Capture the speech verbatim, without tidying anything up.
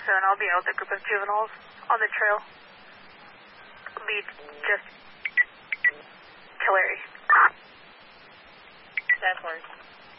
seven, I'll be out with a group of juveniles on the trail. Lead just Tulare. That's worse.